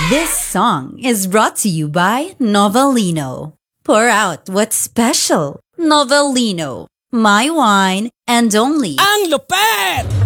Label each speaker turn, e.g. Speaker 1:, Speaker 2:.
Speaker 1: This song is brought to you by Novelino. Pour out what's special. Novelino. My wine and only.
Speaker 2: Ang lupet!